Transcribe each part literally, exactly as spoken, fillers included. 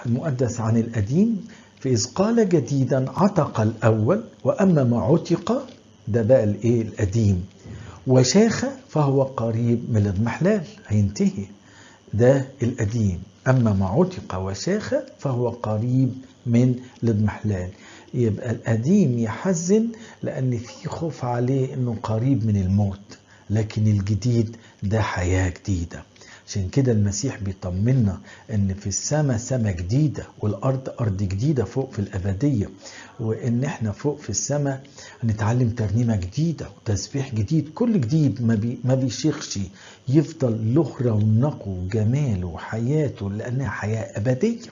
المقدس عن القديم، فإذ قال جديدا عتق الأول، وأما ما عتق ده بقى الإيه القديم، وشاخ فهو قريب من الاضمحلال، هينتهي ده القديم. أما ما عتق وشاخ فهو قريب من الاضمحلال. يبقى القديم يحزن لأن في خوف عليه أنه قريب من الموت، لكن الجديد ده حياة جديدة. عشان كده المسيح بيطمنا ان في السماء سماء جديدة، والارض ارض جديدة فوق في الابدية، وان احنا فوق في السماء هنتعلم ترنيمة جديدة وتسبيح جديد. كل جديد ما, بي ما بيشيخش، يفضل له رونقه وجماله وحياته لانها حياة ابدية.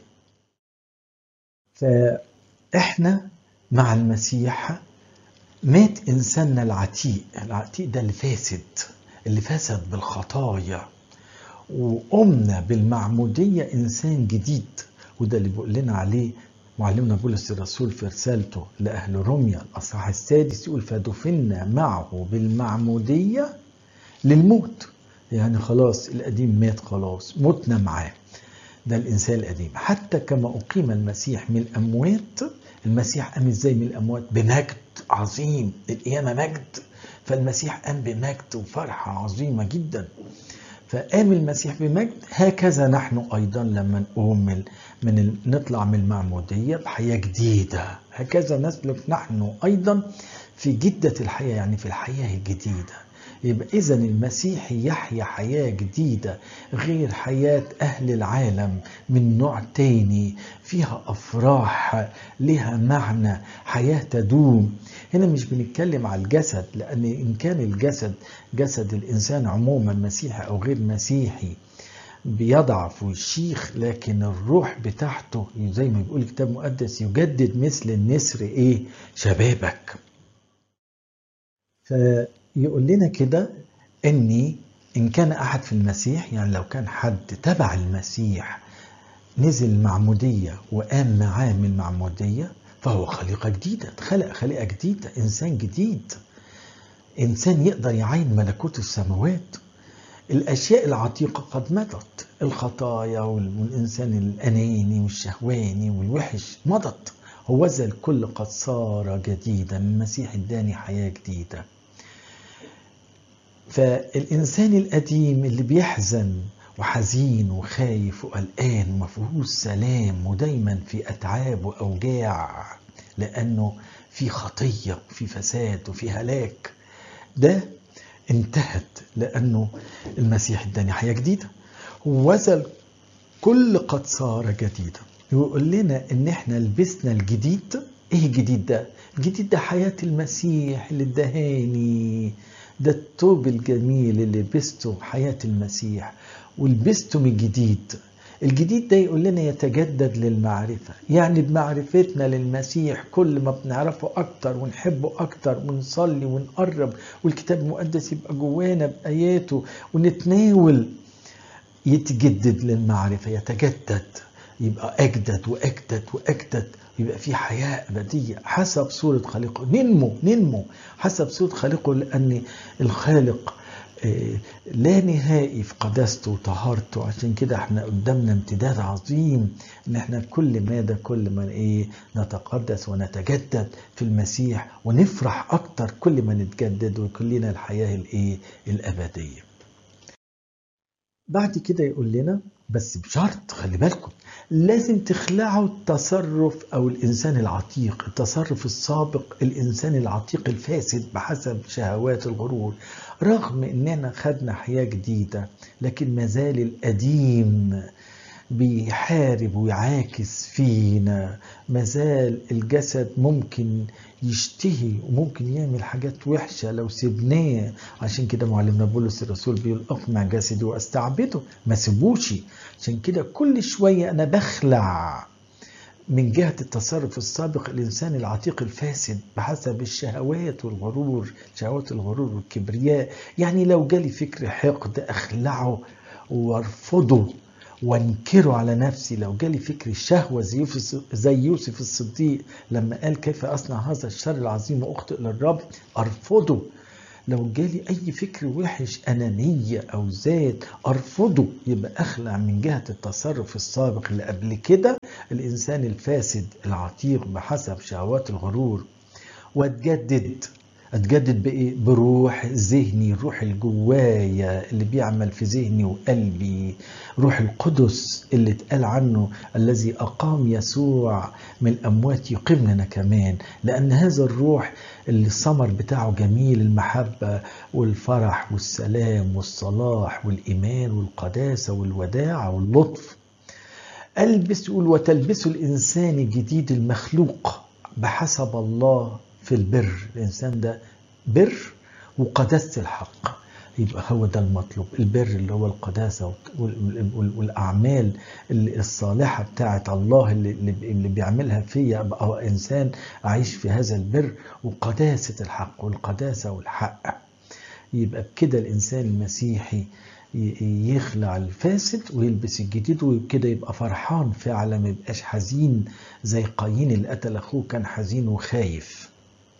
فاحنا مع المسيح مات انساننا العتيق، العتيق ده اللي فاسد، اللي فسد بالخطايا، وقمنا بالمعمودية إنسان جديد. وده اللي بيقول لنا عليه معلمنا بولس الرسول في رسالته لأهل روميا الأصحاح السادس، يقول فدفنا معه بالمعمودية للموت. يعني خلاص القديم مات، خلاص متنا معاه، ده الإنسان القديم. حتى كما أقيم المسيح من الأموات، المسيح قام إزاي من الأموات؟ بمجد عظيم، القيامة مجد، فالمسيح قام بمجد وفرحة عظيمة جدا. فقام المسيح بمجد، هكذا نحن أيضا لما نقوم من, من نطلع من المعمودية بحياة جديدة، هكذا نسلك نحن أيضا في جدة الحياة، يعني في الحياة الجديدة. يبقى إذن المسيح يحيا حياة جديدة غير حياة أهل العالم، من نوع تاني فيها أفراح، لها معنى، حياة تدوم. هنا مش بنتكلم على الجسد، لأن إن كان الجسد جسد الإنسان عموما مسيحي أو غير مسيحي بيضعف ويشيخ، لكن الروح بتاعته زي ما بيقول الكتاب المقدس يجدد مثل النسر إيه شبابك. فيقول لنا كده إني إن كان أحد في المسيح، يعني لو كان حد تبع المسيح نزل المعمودية وقام معاه من المعمودية فهو خليقة جديدة، خلق خليقة جديدة، إنسان جديد، إنسان يقدر يعين ملكوت السماوات. الأشياء العتيقة قد مضت، الخطايا والإنسان الأناني والشهواني والوحش مضت، هو ذا الكل قد صار جديدا، المسيح اداني حياة جديدة. فالإنسان القديم اللي بيحزن وحزين وخايف وقلقان ومفيهوش سلام ودايما في أتعاب وأوجاع لأنه في خطية وفي فساد وفي هلاك، ده انتهت لأنه المسيح اداني حياة جديدة، وذا الكل قد صار جديدا. يقول لنا ان احنا لبسنا الجديد. ايه الجديد ده؟ الجديد ده حياة المسيح اللي ادهاني، ده الثوب الجميل اللي لبسته حياة المسيح ولبسته من جديد. الجديد ده يقول لنا يتجدد للمعرفة، يعني بمعرفتنا للمسيح كل ما بنعرفه أكتر ونحبه أكتر ونصلي ونقرب والكتاب المقدس يبقى جوانا بآياته ونتناول، يتجدد للمعرفة، يتجدد، يبقى أجدد وأجدد وأجدد، يبقى في حياة أبدية حسب صورة خالقه. ننمو ننمو حسب صورة خالقه، لأن الخالق لا نهائي في قداسته وطهارته. عشان كده احنا قدامنا امتداد عظيم ان احنا كل ماذا كل ما ايه نتقدس ونتجدد في المسيح ونفرح اكتر كل ما نتجدد وكلنا الحياة الايه الابدية. بعد كده يقول لنا بس بشرط، خلي بالكم لازم تخلعوا التصرف او الانسان العتيق، التصرف السابق، الانسان العتيق الفاسد بحسب شهوات الغرور. رغم اننا خدنا حياة جديدة لكن مازال القديم بيحارب ويعاكس فينا، مازال الجسد ممكن يشتهي وممكن يعمل حاجات وحشة لو سبناه. عشان كده معلمنا بولس الرسول بيقول اقمع جسدي واستعبده، ما سيبوش. عشان كده كل شوية انا بخلع من جهة التصرف السابق الإنسان العتيق الفاسد بحسب الشهوات والغرور، شهوات الغرور والكبرياء. يعني لو جالي فكر حقد أخلعه وارفضه وانكره على نفسي. لو جالي فكر الشهوة زي يوسف الصديق لما قال كيف أصنع هذا الشر العظيم وأخطئ للرب، أرفضه. لو جالي أي فكر وحش، أنانية أو ذات، أرفضه، يبقى أخلع من جهة التصرف السابق اللي قبل كده، الإنسان الفاسد العتيق بحسب شهوات الغرور، وأتجدد. أتجدد بإيه؟ بروح ذهني، الروح الجوايا اللي بيعمل في ذهني وقلبي، روح القدس اللي اتقال عنه الذي أقام يسوع من الأموات يقيمنا كمان، لأن هذا الروح اللي الثمر بتاعه جميل، المحبة والفرح والسلام والصلاح والإيمان والقداسة والوداعة واللطف. ألبس، يقول وتلبسوا الإنسان الجديد المخلوق بحسب الله في البر. الإنسان ده بر وقداسة الحق، يبقى هو ده المطلوب، البر اللي هو القداسة والأعمال الصالحة بتاعت الله اللي, اللي بيعملها فيا، أبقى إنسان أعيش في هذا البر وقداسة الحق والقداسة والحق. يبقى بكده الإنسان المسيحي يخلع الفاسد ويلبس الجديد، وكده يبقى فرحان فعلا، ما يبقاش حزين زي قايين اللي قتل أخوه، كان حزين وخايف.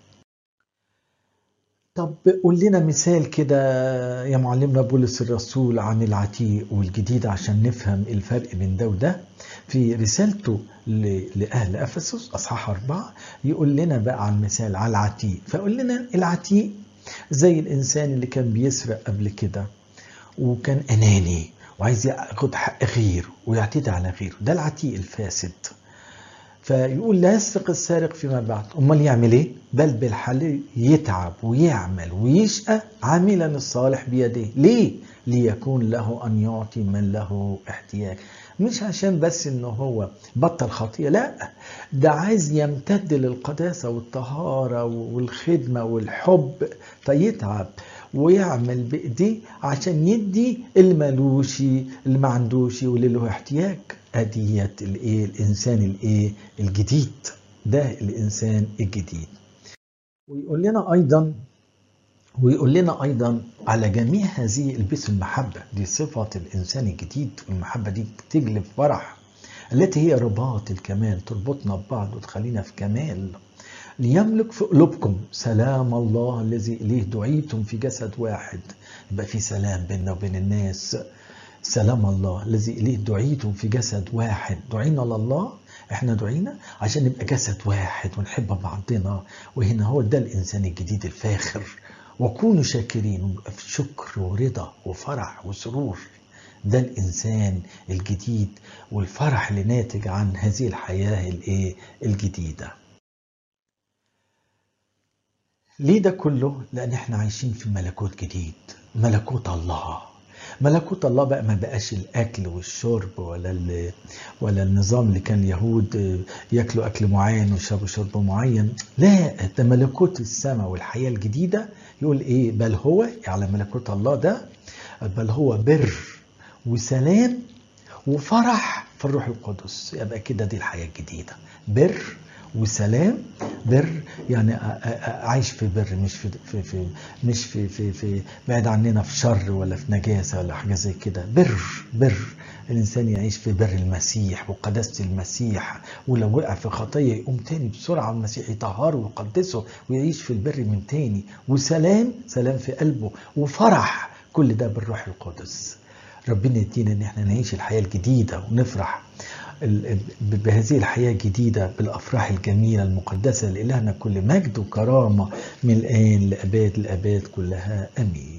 طب قول لنا مثال كده يا معلمنا بولس الرسول عن العتيق والجديد عشان نفهم الفرق بين ده وده. في رسالته لأهل أفسس أصحاح أربعة يقول لنا بقى عن مثال على العتيق، فقول لنا العتيق زي الإنسان اللي كان بيسرق قبل كده وكان أناني وعايز ياخد حق غيره ويعتدي على غيره، ده العتيق الفاسد. فيقول لا يسرق السارق فيما بعد، امال يعمل ايه؟ بل بالحل يتعب ويعمل ويشقى عاملا الصالح بيديه. ليه؟ ليكون له ان يعطي من له احتياج. مش عشان بس انه هو بطل خطيئة، لا، ده عايز يمتد للقداسة والطهارة والخدمة والحب، فيتعب ويعمل بإيديه عشان يدي اللي مالوش، اللي ما عندوش، واللي له احتياج. أديت الايه الإنسان الايه الجديد، ده الإنسان الجديد. ويقول لنا أيضا ويقول لنا أيضا على جميع هذه البسوا المحبة، دي صفة الإنسان الجديد، والمحبة دي تجلب فرح التي هي رباط الكمال، تربطنا ببعض وتخلينا في كمال. ليملك في قلوبكم سلام الله الذي إليه دعيتم في جسد واحد. يبقى في سلام بيننا وبين الناس. سلام الله الذي إليه دعيتم في جسد واحد. دعينا لله، احنا دعينا عشان نبقى جسد واحد ونحب بعضنا. وهنا هو ده الإنسان الجديد الفاخر. وكونوا شاكرين، ونبقى في شكر ورضا وفرح وسرور. ده الإنسان الجديد والفرح اللي ناتج عن هذه الحياة الايه الجديدة. ليه ده كله؟ لأن احنا عايشين في ملكوت جديد، ملكوت الله. ملكوت الله بقى ما بقاش الأكل والشرب ولا ولا النظام اللي كان اليهود يأكلوا أكل معين ويشربوا شرب معين، لا، ده ملكوت السماء والحياة الجديدة. يقول إيه؟ بل هو، على ملكوت الله ده، بل هو بر وسلام وفرح في الروح القدس. يبقى كده دي الحياة الجديدة، بر وسلام. بر يعني عايش في بر، مش في, في, في مش في, في, في بعد عننا في شر ولا في نجاسة ولا حاجة زي كده. بر بر الإنسان يعيش في بر المسيح وقداسة المسيح، ولو وقع في خطية يقوم تاني بسرعة المسيح يطهره ويقدسه ويعيش في البر من تاني. وسلام، سلام في قلبه، وفرح، كل ده بالروح القدس. ربنا يدينا ان احنا نعيش الحياة الجديدة ونفرح بهذه الحياة الجديدة بالأفراح الجميلة المقدسة لإلهنا كل مجد وكرامة من الآن لأباد الأباد كلها، أمين.